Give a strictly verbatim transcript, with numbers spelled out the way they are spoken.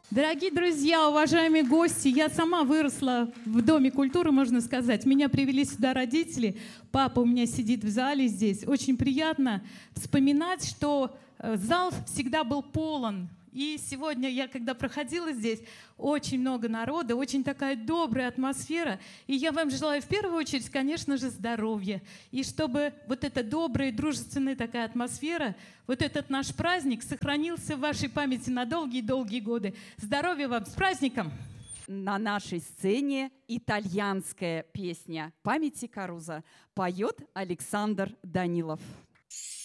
Дорогие друзья, уважаемые гости, я сама выросла в Доме культуры, можно сказать. Меня привели сюда родители. Папа у меня сидит в зале здесь. Очень приятно вспоминать, что зал всегда был полон. И сегодня я, когда проходила здесь, очень много народа, очень такая добрая атмосфера. И я вам желаю в первую очередь, конечно же, здоровья. И чтобы вот эта добрая, дружественная такая атмосфера, вот этот наш праздник сохранился в вашей памяти на долгие-долгие годы. Здоровья вам! С праздником! На нашей сцене итальянская песня «Памяти Каруза» поет Александр Данилов.